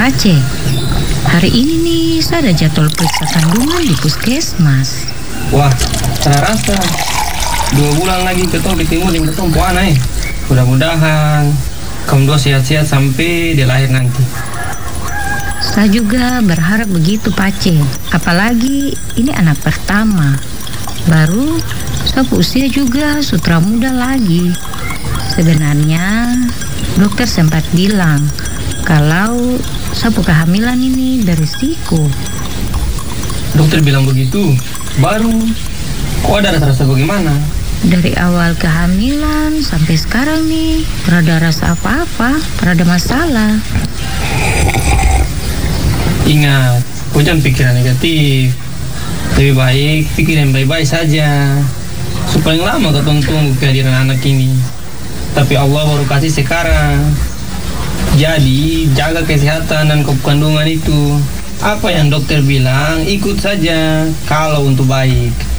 Pace, hari ini nih saya ada jadwal periksa kandungan di puskesmas. Wah, saya rasa 2 bulan lagi ketemu ketemu dengan ketemu anak. Mudah-mudahan kamu dua sehat-sehat sampai dia lahir nanti. Saya juga berharap begitu, Pace. Apalagi ini anak pertama. Baru sapu usia juga sutra muda lagi. Sebenarnya dokter sempat bilang kalau sapu kehamilan ini berisiko. Dokter bilang begitu, baru kok ada rasa-rasa bagaimana? Dari awal kehamilan sampai sekarang nih, rada rasa apa-apa, rada masalah. Ingat, kau jangan pikiran negatif. Lebih baik pikir yang baik-baik saja. Supaya lama kau tunggu kehadiran anak ini. Tapi Allah baru kasih sekarang. Jadi, jaga kesehatan dan kandungan itu. Apa yang dokter bilang, ikut saja kalau untuk baik.